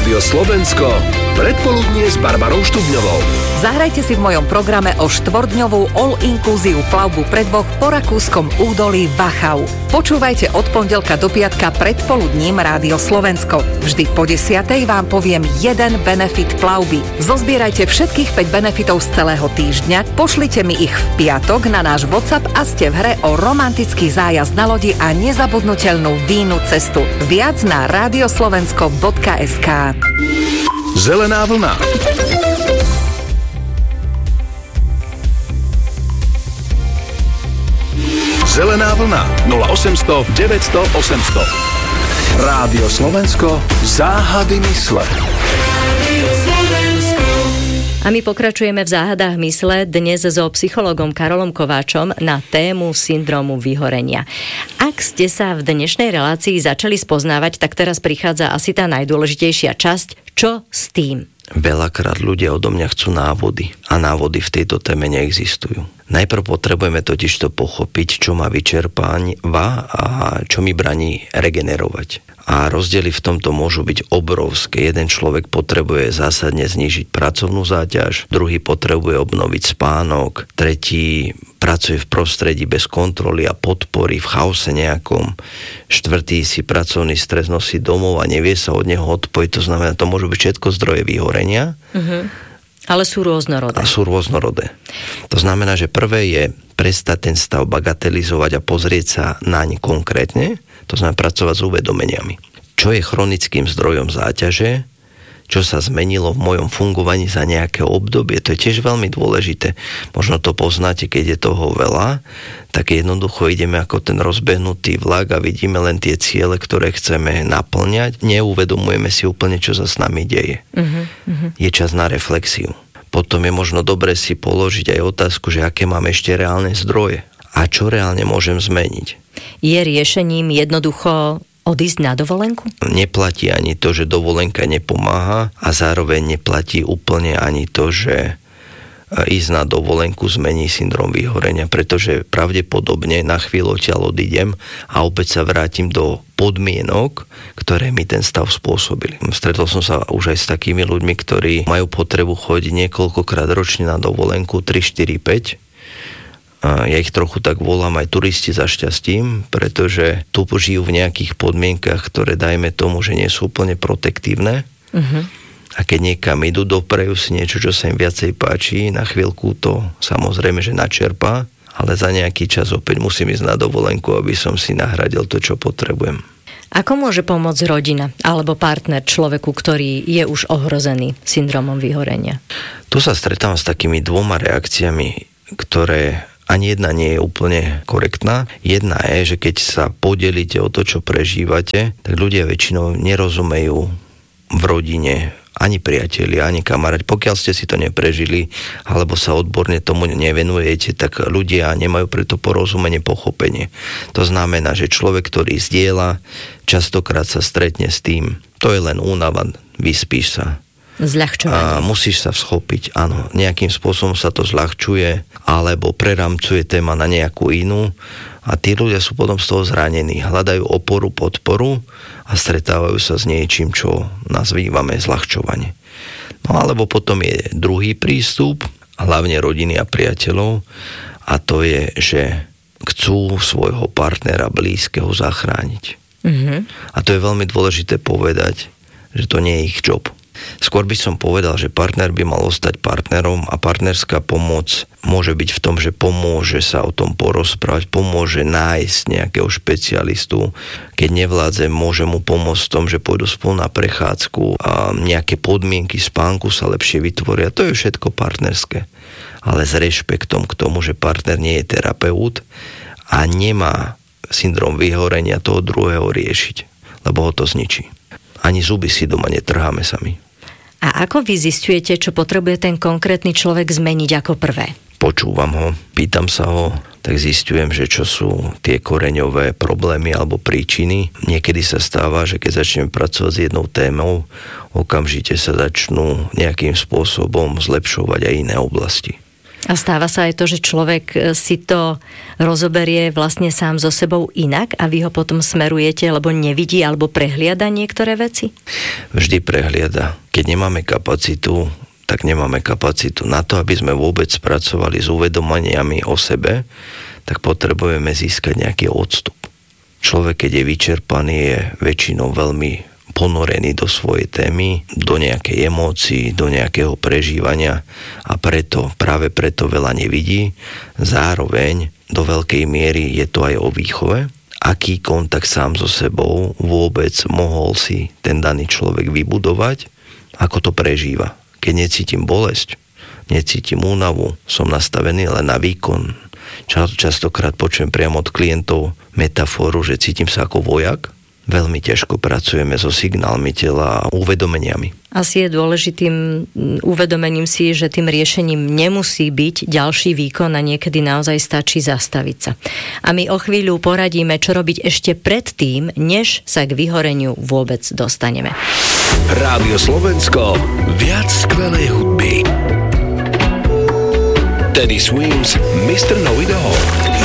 Rádio Slovensko, predpoludnie s Barbarou Štubňovou. Zahrajte si v mojom programe o 4-dňovú all-inclusive plavbu predvoch po rakúskom údolí Wachau. Počúvajte od pondelka do piatka predpoludním Rádio Slovensko. Vždy po 10:00 vám poviem jeden benefit plavby. Zozbierajte všetkých 5 benefitov z celého týždňa, pošlite mi ich v piatok na náš WhatsApp a ste v hre o romantický zájazd na lodi a nezabudnutelnú vínu cestu. Viac na radioslovensko.sk. Zelená vlna. Zelená vlna 0800 900 800. Rádio Slovensko, záhady mysle. A my pokračujeme v záhadách mysle dnes so psychologom Karolom Kováčom na tému syndrómu vyhorenia. Ak ste sa v dnešnej relácii začali spoznávať, tak teraz prichádza asi tá najdôležitejšia časť. Čo s tým? Veľakrát ľudia odo mňa chcú návody a návody v tejto téme neexistujú. Najprv potrebujeme totiž to pochopiť, čo ma vyčerpáva a čo mi braní regenerovať. A rozdiely v tomto môžu byť obrovské. Jeden človek potrebuje zásadne znížiť pracovnú záťaž, druhý potrebuje obnoviť spánok, tretí pracuje v prostredí bez kontroly a podpory, v chaose nejakom, štvrtý si pracovný stres nosí domov a nevie sa od neho odpojiť. To znamená, to môžu byť všetko zdroje vyhorenia. Ale sú rôznorodé. A sú rôznorodé. To znamená, že prvé je prestať ten stav bagatelizovať a pozrieť sa naň konkrétne, to znamená pracovať s uvedomeniami. Čo je chronickým zdrojom záťaže, čo sa zmenilo v mojom fungovaní za nejaké obdobie, to je tiež veľmi dôležité. Možno to poznáte, keď je toho veľa, tak jednoducho ideme ako ten rozbehnutý vlak a vidíme len tie ciele, ktoré chceme naplňať. Neuvedomujeme si úplne, čo sa s nami deje. Je čas na reflexiu. Potom je možno dobre si položiť aj otázku, že aké mám ešte reálne zdroje a čo reálne môžem zmeniť. Je riešením jednoducho odísť na dovolenku? Neplatí ani to, že dovolenka nepomáha a zároveň neplatí úplne ani to, že ísť na dovolenku zmení syndrom vyhorenia, pretože pravdepodobne na chvíľu odtiaľ odídem a opäť sa vrátim do podmienok, ktoré mi ten stav spôsobili. Stretol som sa už aj s takými ľuďmi, ktorí majú potrebu chodiť niekoľkokrát ročne na dovolenku, 3, 4, 5. Ja ich trochu tak volám aj turisti za šťastím, pretože tu žijú v nejakých podmienkach, ktoré dajme tomu, že nie sú úplne protektívne. A keď niekam idú, doprejú si niečo, čo sa im viacej páči, na chvíľku to samozrejme, že načerpá, ale za nejaký čas opäť musím ísť na dovolenku, aby som si nahradil to, čo potrebujem. Ako môže pomôcť rodina alebo partner človeku, ktorý je už ohrozený syndromom vyhorenia? Tu sa stretávam s takými dvoma reakciami, ktoré ani jedna nie je úplne korektná. Jedna je, že keď sa podelíte o to, čo prežívate, tak ľudia väčšinou nerozumejú v rodine, ani priatelia, ani kamaráti. Pokiaľ ste si to neprežili, alebo sa odborne tomu nevenujete, tak ľudia nemajú preto porozumenie, pochopenie. To znamená, že človek, ktorý zdieľa, častokrát sa stretne s tým, to je len únava, vyspíš sa. Zľahčovanie. Musíš sa schopiť, áno, nejakým spôsobom sa to zľahčuje alebo preramcuje téma na nejakú inú a tí ľudia sú potom z toho zranení. Hľadajú oporu, podporu a stretávajú sa s niečím, čo nazývame zľahčovanie. No alebo potom je druhý prístup, hlavne rodiny a priateľov, a to je, že chcú svojho partnera blízkeho zachrániť. A to je veľmi dôležité povedať, že to nie je ich job. Skôr by som povedal, že partner by mal ostať partnerom a partnerská pomoc môže byť v tom, že pomôže sa o tom porozprávať, pomôže nájsť nejakého špecialistu. Keď nevládze, môže mu pomôcť v tom, že pôjdu spolu na prechádzku a nejaké podmienky spánku sa lepšie vytvoria. To je všetko partnerské. Ale s rešpektom k tomu, že partner nie je terapeut a nemá syndrom vyhorenia toho druhého riešiť, lebo ho to zničí. Ani zuby si doma netrháme sami. A ako vy zisťujete, čo potrebuje ten konkrétny človek zmeniť ako prvé? Počúvam ho, pýtam sa ho, tak zisťujem, že čo sú tie koreňové problémy alebo príčiny. Niekedy sa stáva, že keď začneme pracovať s jednou témou, okamžite sa začnú nejakým spôsobom zlepšovať aj iné oblasti. A stáva sa aj to, že človek si to rozoberie vlastne sám so sebou inak a vy ho potom smerujete, lebo nevidí alebo prehliada niektoré veci? Vždy prehliada. Keď nemáme kapacitu, tak nemáme kapacitu. Na to, aby sme vôbec pracovali s uvedomeniami o sebe, tak potrebujeme získať nejaký odstup. Človek, keď je vyčerpaný, je väčšinou veľmi ponorený do svojej témy, do nejakej emócii, do nejakého prežívania a práve preto veľa nevidí. Zároveň do veľkej miery je to aj o výchove. Aký kontakt sám so sebou vôbec mohol si ten daný človek vybudovať, ako to prežíva. Keď necítim bolesť, necítim únavu, som nastavený len na výkon. Častokrát počujem priamo od klientov metaforu, že cítim sa ako vojak. Veľmi ťažko pracujeme so signálmi tela a uvedomeniami. Asi je dôležitým uvedomením si, že tým riešením nemusí byť ďalší výkon a niekedy naozaj stačí zastaviť sa. A my o chvíľu poradíme, čo robiť ešte predtým, než sa k vyhoreniu vôbec dostaneme. Rádio Slovensko, viac skvelej hudby. Teddy Swims, Mr. Know It All.